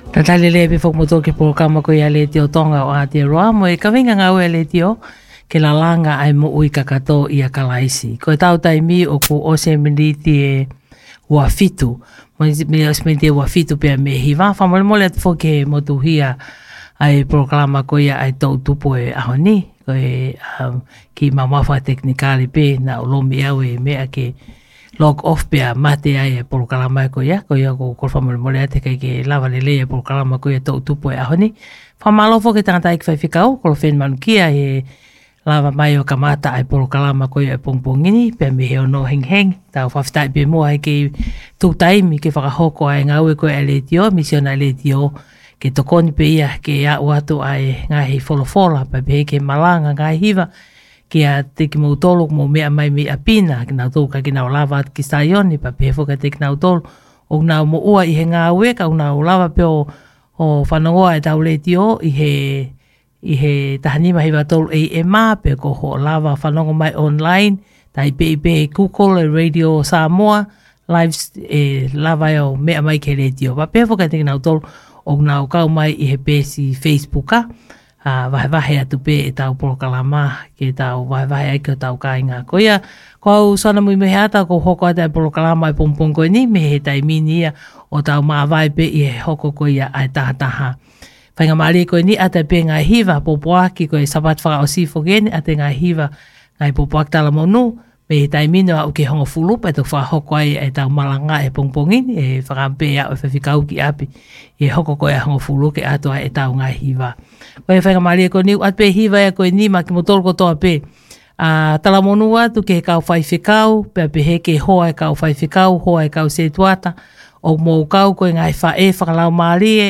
Tatale le pe fokumoto ke programa ko ia le tio tonga o Aotearoa mo e kawenga ngau e le tio ke la langa ai mo ui kakato ia kalaisi. Ko e tau taimi o ku ose militi e uafitu. Mo me osmenti e uafitu pe me hiva. Whamole mole atu fo ke motuhia ai programa ko ia ai tau tupu e ahoni. Ko e ki mamafa teknikali pe na ulomi au e mea ke log off pea mate ai e programa ko ia ko whamole mole ate kai ke lava lele e programa ko ia tau tupu e ahoni. Whamalo fo ke tangata ik whaifikau ko when manukia e lava mai o kamata ai programa ko ia e pongpongini pea me heo no heng heng tau whawhitai pe mua ai ke tūtaimi ke whakahoko ai ngau e ko e le tio misiona le tio ke tokoni pe ia ke a uatu ai ngahi wholofola pa pe ke malanga ngai hiva ki a teki mo tolo mo mea mai me apina ki nau tōka ki nau lava ki staioni pa pe foka teki nau tolo o nau mo ua i he ngā ueka o nau lava pe o whanongoa e tau le tio i he tahanima hiva tolo e mā pe ko ho lava whanongo mai online tai pe Google e Radio Samoa live e lava o mea mai ke le tio pa pe foka teki nau tolo o nau kau mai i he pesi Facebook vahe atu pe e tau polokalama ke tau vahe ai ke tau kāinga. Ko ia, ko au sana mui mehe ata ko hoko ata e polokalama e pongpongo ni me he taimini ia o tau maawai pe i he hoko ko ia ai tahataha. Whainga maari ko ni ata pe ngai hiva popoaki ko e sabat whaka o sifo geni ata ngai hiva ngai popoaki tala monu me he taimini wa uke hongo fulupa e tau whahoko ai e tau malanga e pongpongini e whakampe ia o whiwhikau ki api i hoko ko e hongo fuluke ato ai e tau ngai hiva. Ko e whainga maari ko ni at pe hiva e ko e ni ma ki motolo ko toa pe tala monu atu ke kau whaiwhikau pe pe he ke hoa e kau whaiwhikau hoa e kau se tuata o mō kau ko e ngai whae whakalau maari e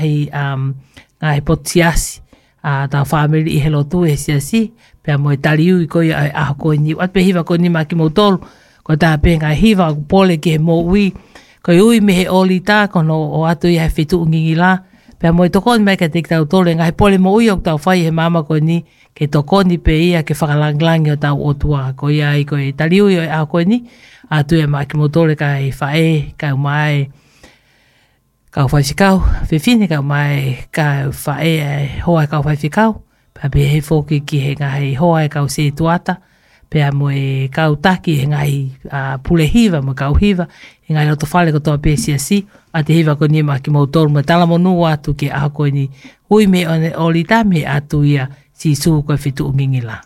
ngai potiasi tau whamiri i helo tu e siasi pea mo e tariu i koi ai aho ko ni at pe hiva ko ni ma ki motolo ko ta pe ngai hiva ko pole ke mo ui ko ui me he oli ta kono o atu i hai whitu ungingi la pea mo e tokoni mai ka teki tau tole ngai pole mo ui o tau whai he mama ko ni ke tokoni pe ia ke whakalanglangi o tau otua ko ia i ko e tariu i aho ko ni atu e ma ki motole ka e whae ka umai ka whaisikau whiwhine ka umai ka whae hoa ka whaisikau pea pe he whoki ki he ngai hoa e kau se tuata pea mo e kau taki he ngai pule hiva mo kau hiva he ngai roto whale ko toa pe siasi a te hiva ko ni ma ki mautoro mo tala mo nua atu ke aho ko ni hui me o li ta me atu ia si su ko e whitu ngingila.